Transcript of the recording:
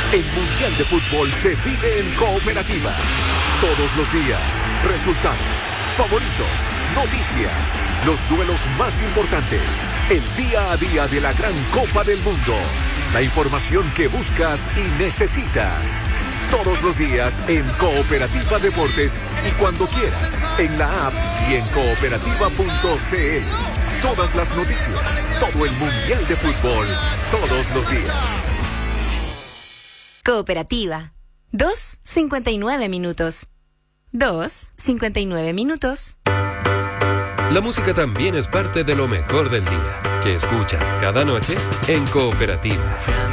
El Mundial de Fútbol se vive en Cooperativa. Todos los días, resultados, favoritos, noticias, los duelos más importantes, el día a día de la gran Copa del Mundo, la información que buscas y necesitas. Todos los días en Cooperativa Deportes y cuando quieras, en la app y en cooperativa.cl. Todas las noticias, todo el Mundial de Fútbol, todos los días. Cooperativa. 2:59 minutos. 2:59 minutos. La música también es parte de lo mejor del día, que escuchas cada noche en Cooperativa.